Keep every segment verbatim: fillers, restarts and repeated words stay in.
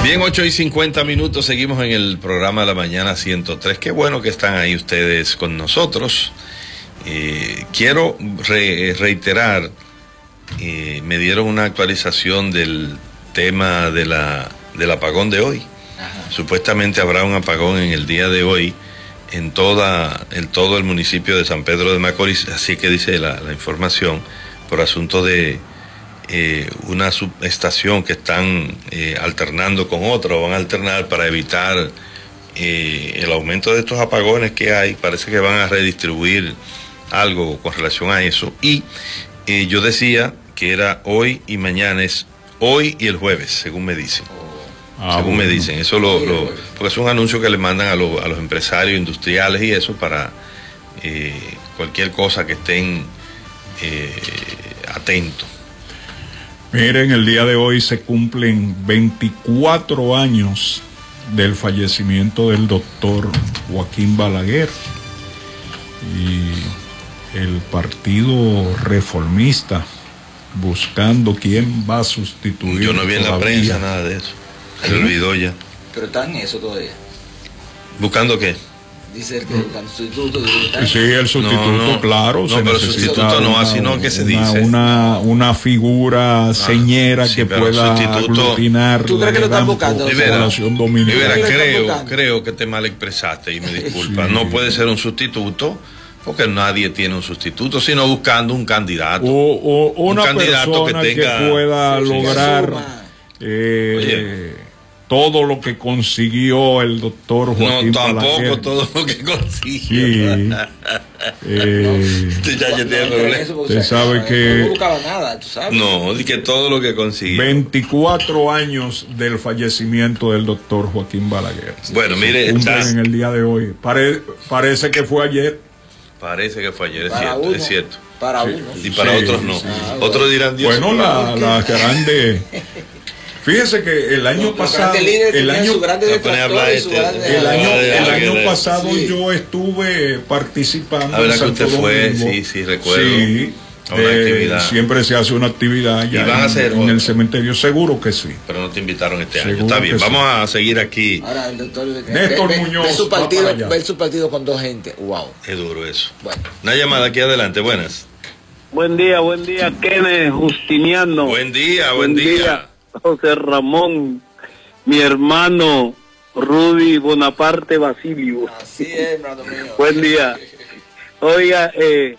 Bien, ocho y cincuenta minutos, seguimos en el programa de la mañana ciento tres. Qué bueno que están ahí ustedes con nosotros. Eh, quiero re reiterar, eh, me dieron una actualización del tema de la, del apagón de hoy. Ajá. Supuestamente habrá un apagón en el día de hoy en, toda, en todo el municipio de San Pedro de Macorís, así que dice la, la información, por asunto de eh, una subestación que están eh, alternando con otra, o van a alternar para evitar eh, el aumento de estos apagones que hay. Parece que van a redistribuir algo con relación a eso. Y eh, yo decía que era hoy y mañana, es hoy y el jueves, según me dicen. Ah, según bueno. me dicen, eso lo, lo, porque es un anuncio que le mandan a, lo, a los empresarios industriales y eso para eh, cualquier cosa que estén eh, atentos. Miren, el día de hoy se cumplen veinticuatro años del fallecimiento del doctor Joaquín Balaguer, y el Partido Reformista buscando quién va a sustituir. Yo no vi en la prensa nada de eso. Se le olvidó ya. Pero está en eso todavía. ¿Buscando qué? Dice el que buscando sustituto. Sí, el sustituto, no, no, claro. No, pero sustituto no, así no que se una, dice. Una, una figura ah, señera sí, que pueda aglutinar. ¿Tú crees que lo están buscando? Rivera, Rivera, creo, creo que te mal expresaste y me disculpa. Sí. No puede ser un sustituto, porque nadie tiene un sustituto, sino buscando un candidato. O, o una un candidato persona que, tenga, que pueda sí, lograr eh, todo lo que consiguió el doctor Joaquín No, tampoco Balaguer. Todo lo que consiguió. Sí. eh, Usted sabe que... No buscaba nada, tú sabes. No, di que todo lo que consiguió. veinticuatro años del fallecimiento del doctor Joaquín Balaguer. Bueno, mire, está... en el día de hoy. Pare, parece que fue ayer. Parece que fue ayer, es para cierto, uno, es cierto. Para sí. uno. Y para sí, otros no. Sí. Otros dirán Dios. Bueno, la, la grande... Fíjese que el año los pasado, el año, este, el año, el año pasado sí. yo estuve participando. La verdad que usted fue, sí, sí, recuerdo. Sí, a una eh, actividad. Siempre se hace una actividad ya ¿Y van en, a hacer en el cementerio, seguro que sí. Pero no te invitaron este seguro año, está bien. Vamos sí. a seguir aquí. Ahora el doctor Néstor ve, Muñoz ve su partido, ver su partido con dos gente. Wow. Es duro eso. Bueno. Una llamada aquí adelante, buenas. Buen día, buen día, Kenneth Justiniano. Buen día, buen, buen día. día. José Ramón, mi hermano Rudy Bonaparte Basilio. Así es, hermano mío. Buen día. Oiga, eh,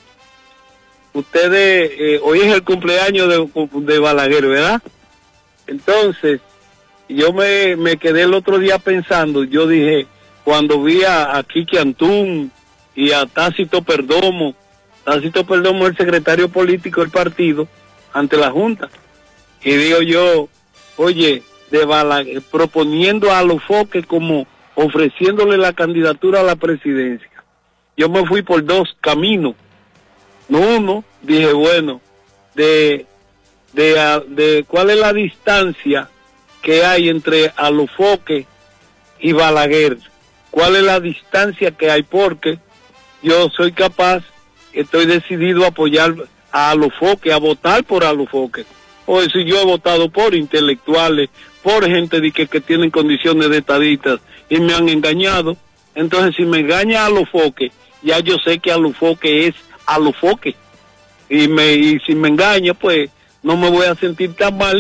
ustedes, eh, hoy es el cumpleaños de, de Balaguer, ¿verdad? Entonces, yo me, me quedé el otro día pensando, yo dije, cuando vi a, a Kiki Antún y a Tácito Perdomo, Tácito Perdomo es el secretario político del partido ante la Junta, y digo yo, oye, de Balaguer, proponiendo a Alofoque como ofreciéndole la candidatura a la presidencia. Yo me fui por dos caminos. No uno, dije, bueno, de, de, de cuál es la distancia que hay entre Alofoque y Balaguer. ¿Cuál es la distancia que hay? Porque yo soy capaz, estoy decidido a apoyar a Alofoque, a votar por Alofoque. O si yo he votado por intelectuales, por gente de que, que tienen condiciones de estadistas y me han engañado. Entonces, si me engaña Alofoque, ya yo sé que Alofoque es Alofoque. Y, me, y si me engaña, pues no me voy a sentir tan mal.